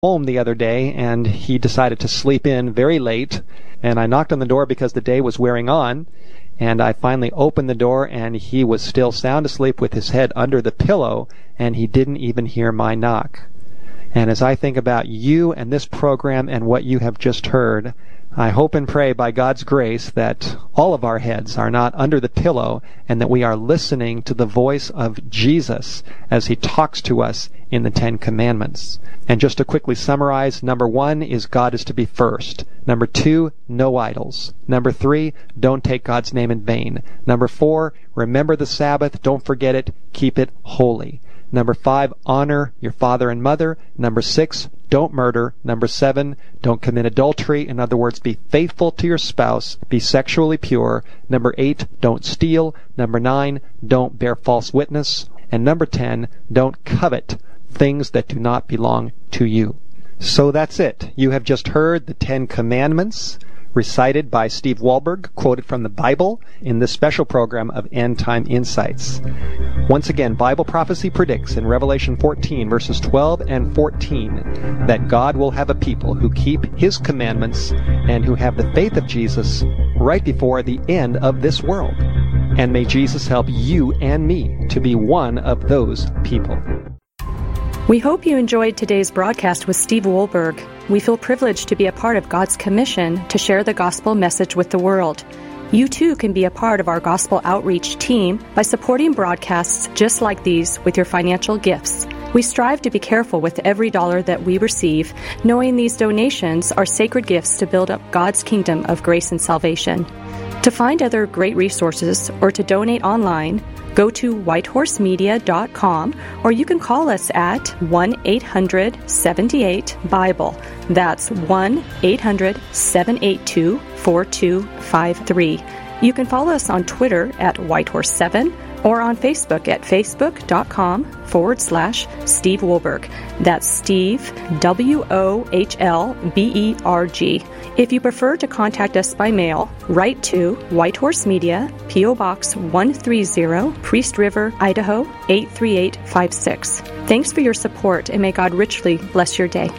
home the other day, and he decided to sleep in very late, and I knocked on the door because the day was wearing on, and I finally opened the door, and he was still sound asleep with his head under the pillow, and he didn't even hear my knock. And as I think about you and this program and what you have just heard, I hope and pray by God's grace that all of our heads are not under the pillow and that we are listening to the voice of Jesus as he talks to us in the Ten Commandments. And just to quickly summarize, number 1 is God is to be first. Number 2, no idols. Number 3, don't take God's name in vain. Number 4, remember the Sabbath, don't forget it, keep it holy. Number 5, honor your father and mother. Number 6, don't murder. Number 7, don't commit adultery. In other words, be faithful to your spouse. Be sexually pure. Number 8, don't steal. Number 9, don't bear false witness. And number 10, don't covet things that do not belong to you. So that's it. You have just heard the 10 Commandments recited by Steve Wohlberg, quoted from the Bible in this special program of End Time Insights. Once again, Bible prophecy predicts in Revelation 14, verses 12 and 14, that God will have a people who keep his commandments and who have the faith of Jesus right before the end of this world. And may Jesus help you and me to be one of those people. We hope you enjoyed today's broadcast with Steve Wohlberg. We feel privileged to be a part of God's commission to share the gospel message with the world. You too can be a part of our gospel outreach team by supporting broadcasts just like these with your financial gifts. We strive to be careful with every dollar that we receive, knowing these donations are sacred gifts to build up God's kingdom of grace and salvation. To find other great resources or to donate online, go to whitehorsemedia.com, or you can call us at 1-800-78-BIBLE. That's 1-800-782-4253. You can follow us on Twitter at Whitehorse7 or on Facebook at facebook.com/Steve Wohlberg. That's Steve, Wohlberg. If you prefer to contact us by mail, write to White Horse Media, P.O. Box 130, Priest River, Idaho 83856. Thanks for your support, and may God richly bless your day.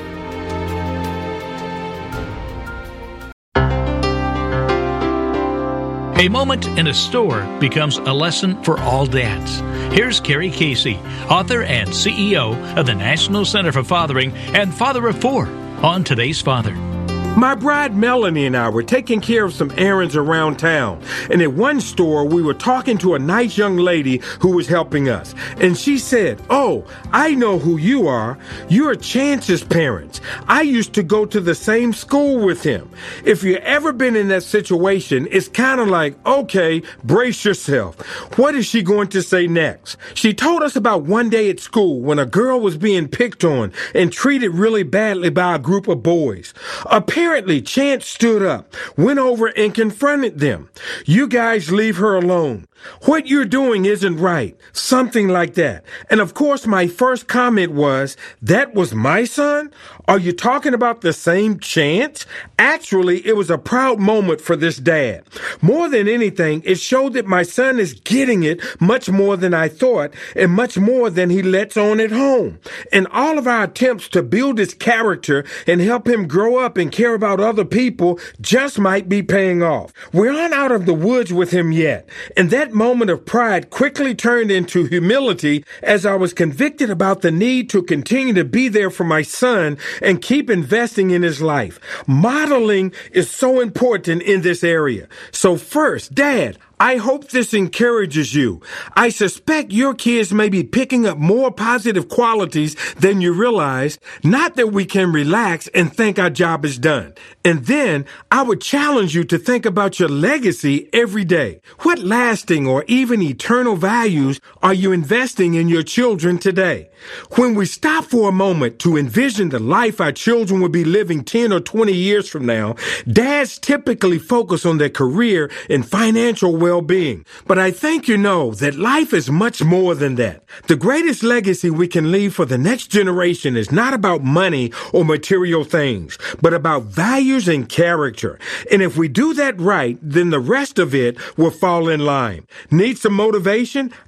A moment in a store becomes a lesson for all dads. Here's Carrie Casey, author and CEO of the National Center for Fathering and Father of Four, on Today's Father. My bride Melanie and I were taking care of some errands around town, and at one store we were talking to a nice young lady who was helping us, and she said, "Oh, I know who you are. You're Chance's parents. I used to go to the same school with him." If you've ever been in that situation, it's kind of like, okay, brace yourself. What is she going to say next? She told us about one day at school when a girl was being picked on and treated really badly by a group of boys. Apparently, Chance stood up, went over and confronted them. "You guys leave her alone. What you're doing isn't right." Something like that. And of course, my first comment was, "That was my son? Are you talking about the same Chance?" Actually, it was a proud moment for this dad. More than anything, it showed that my son is getting it much more than I thought and much more than he lets on at home. And all of our attempts to build his character and help him grow up and care about other people just might be paying off. We aren't out of the woods with him yet. And that moment of pride quickly turned into humility as I was convicted about the need to continue to be there for my son and keep investing in his life. Modeling is so important in this area. So first, Dad, I hope this encourages you. I suspect your kids may be picking up more positive qualities than you realize, not that we can relax and think our job is done. And then I would challenge you to think about your legacy every day. What lasting or even eternal values are you investing in your children today? When we stop for a moment to envision the life our children will be living 10 or 20 years from now, dads typically focus on their career and financial well-being. But I think you know that life is much more than that. The greatest legacy we can leave for the next generation is not about money or material things, but about values and character. And if we do that right, then the rest of it will fall in line. Need some motivation?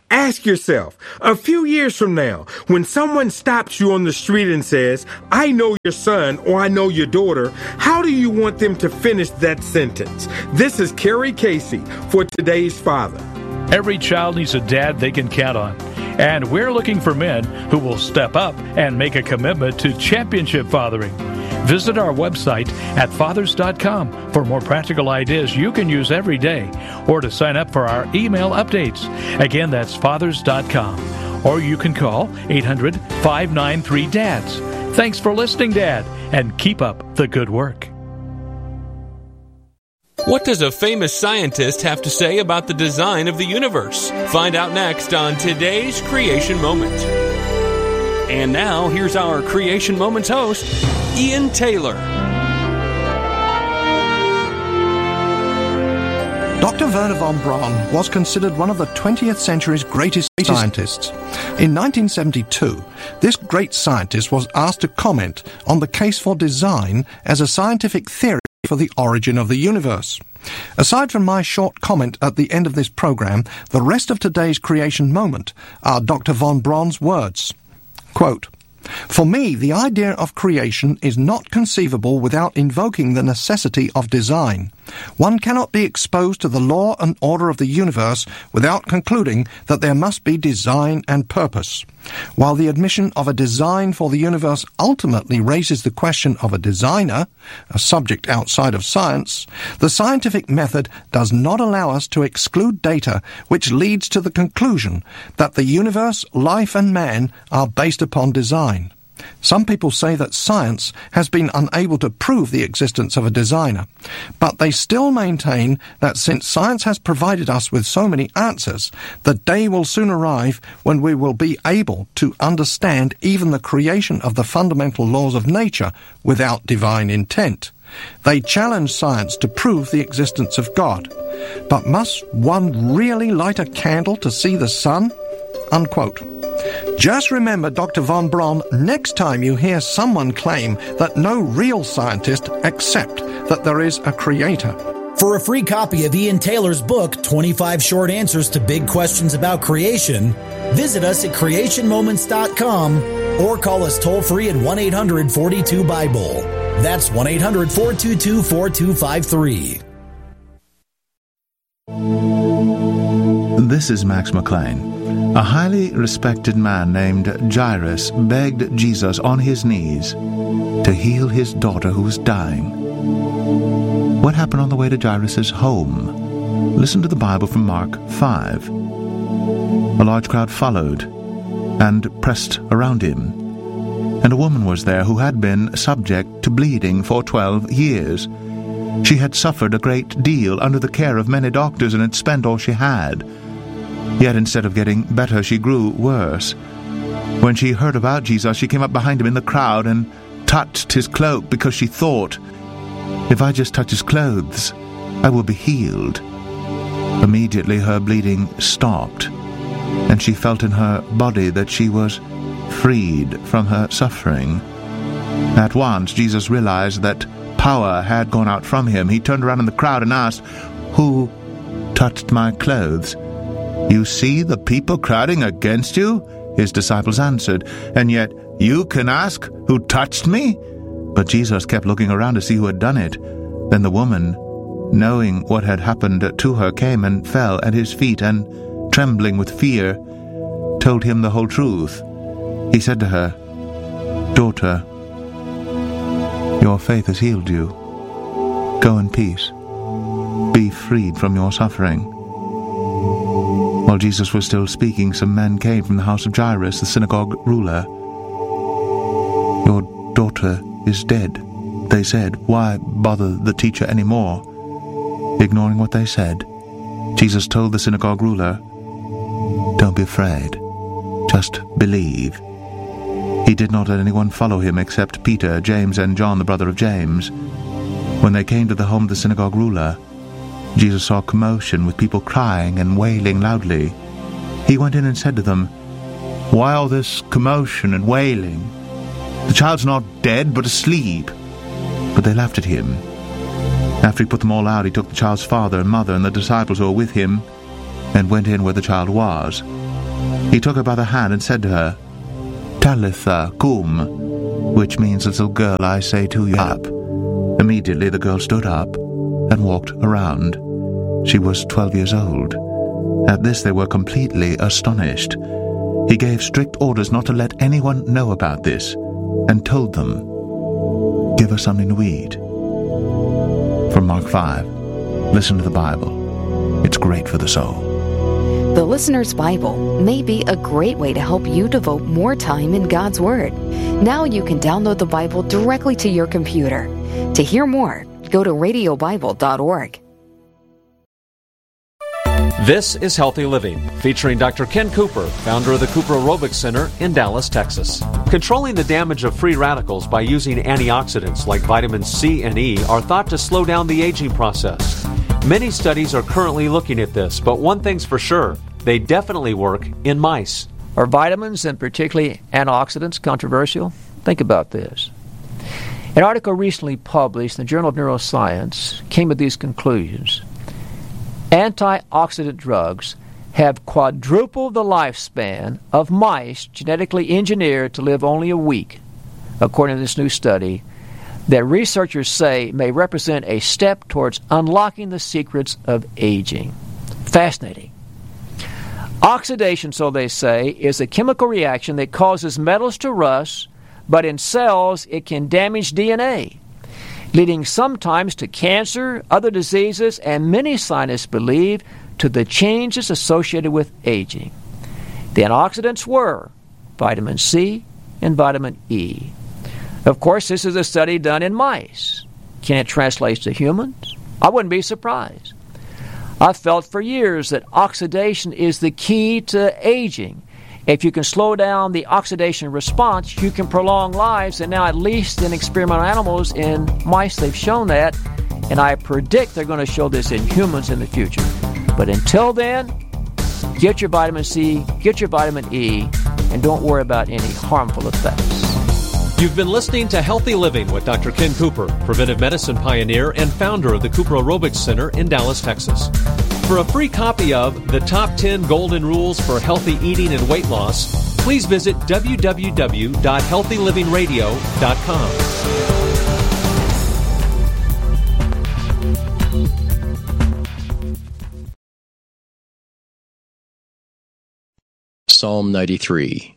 Ask yourself, a few years from now, when someone stops you on the street and says, I know your son or I know your daughter, how do you want them to finish that sentence? This is Kerry Casey for Today's Father. Every child needs a dad they can count on. And we're looking for men who will step up and make a commitment to championship fathering. Visit our website at fathers.com for more practical ideas you can use every day, or to sign up for our email updates. Again, that's fathers.com. Or you can call 800-593-DADS. Thanks for listening, Dad, and keep up the good work. What does a famous scientist have to say about the design of the universe? Find out next on today's Creation Moment. And now, here's our Creation Moments host, Ian Taylor. Dr. Wernher von Braun was considered one of the 20th century's greatest scientists. In 1972, this great scientist was asked to comment on the case for design as a scientific theory for the origin of the universe. Aside from my short comment at the end of this program, the rest of today's Creation Moment are Dr. von Braun's words. Quote, "For me, the idea of creation is not conceivable without invoking the necessity of design. One cannot be exposed to the law and order of the universe without concluding that there must be design and purpose. While the admission of a design for the universe ultimately raises the question of a designer, a subject outside of science, the scientific method does not allow us to exclude data which leads to the conclusion that the universe, life, and man are based upon design. Some people say that science has been unable to prove the existence of a designer, but they still maintain that since science has provided us with so many answers, the day will soon arrive when we will be able to understand even the creation of the fundamental laws of nature without divine intent. They challenge science to prove the existence of God. But must one really light a candle to see the sun?" Unquote. Just remember Dr. von Braun next time you hear someone claim that no real scientist accept that there is a creator. For a free copy of Ian Taylor's book, 25 Short Answers to Big Questions About Creation, visit us at creationmoments.com or call us toll-free at 1-800-42-BIBLE. That's 1-800-422-4253. This is Max McLean. A highly respected man named Jairus begged Jesus on his knees to heal his daughter who was dying. What happened on the way to Jairus' home? Listen to the Bible from Mark 5. A large crowd followed and pressed around him, and a woman was there who had been subject to bleeding for 12 years. She had suffered a great deal under the care of many doctors and had spent all she had. Yet instead of getting better, she grew worse. When she heard about Jesus, she came up behind him in the crowd and touched his cloak because she thought, "If I just touch his clothes, I will be healed." Immediately her bleeding stopped, and she felt in her body that she was freed from her suffering. At once, Jesus realized that power had gone out from him. He turned around in the crowd and asked, "Who touched my clothes?" "You see the people crowding against you?" His disciples answered. "And yet you can ask, 'Who touched me?'" But Jesus kept looking around to see who had done it. Then the woman, knowing what had happened to her, came and fell at his feet and, trembling with fear, told him the whole truth. He said to her, "Daughter, your faith has healed you. Go in peace. Be freed from your suffering." While Jesus was still speaking, some men came from the house of Jairus, the synagogue ruler. "Your daughter is dead," they said. "Why bother the teacher anymore?" Ignoring what they said, Jesus told the synagogue ruler, "Don't be afraid. Just believe." He did not let anyone follow him except Peter, James, and John, the brother of James. When they came to the home of the synagogue ruler, Jesus saw commotion with people crying and wailing loudly. He went in and said to them, "Why all this commotion and wailing? The child's not dead, but asleep." But they laughed at him. After he put them all out, he took the child's father and mother and the disciples who were with him and went in where the child was. He took her by the hand and said to her, Talitha cum, which means, little girl, I say to you, up. Immediately the girl stood up and walked around. She was 12 years old. At this they were completely astonished. He gave strict orders not to let anyone know about this, and told them, give her something to eat. From Mark 5, listen to the Bible. It's great for the soul. The Listener's Bible may be a great way to help you devote more time in God's Word. Now you can download the Bible directly to your computer. To hear more, go to radiobible.org. This is Healthy Living, featuring Dr. Ken Cooper, founder of the Cooper Aerobics Center in Dallas, Texas. Controlling the damage of free radicals by using antioxidants like vitamins C and E are thought to slow down the aging process. Many studies are currently looking at this, but one thing's for sure, they definitely work in mice. Are vitamins, and particularly antioxidants, controversial? Think about this. An article recently published in the Journal of Neuroscience came to these conclusions. Antioxidant drugs have quadrupled the lifespan of mice genetically engineered to live only a week, according to this new study that researchers say may represent a step towards unlocking the secrets of aging. Fascinating. Oxidation, so they say, is a chemical reaction that causes metals to rust, but in cells it can damage DNA, leading sometimes to cancer, other diseases, and many scientists believe to the changes associated with aging. The antioxidants were vitamin C and vitamin E. Of course, this is a study done in mice. Can it translate to humans? I wouldn't be surprised. I've felt for years that oxidation is the key to aging. If you can slow down the oxidation response, you can prolong lives, and now at least in experimental animals, in mice, they've shown that, and I predict they're going to show this in humans in the future. But until then, get your vitamin C, get your vitamin E, and don't worry about any harmful effects. You've been listening to Healthy Living with Dr. Ken Cooper, preventive medicine pioneer and founder of the Cooper Aerobics Center in Dallas, Texas. For a free copy of The Top 10 Golden Rules for Healthy Eating and Weight Loss, please visit www.healthylivingradio.com. Psalm 93.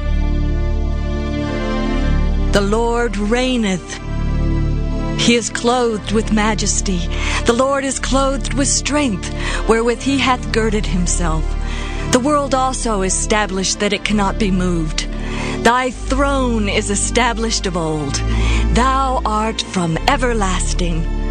The Lord reigneth. He is clothed with majesty. The Lord is clothed with strength, wherewith he hath girded himself. The world also is established that it cannot be moved. Thy throne is established of old. Thou art from everlasting.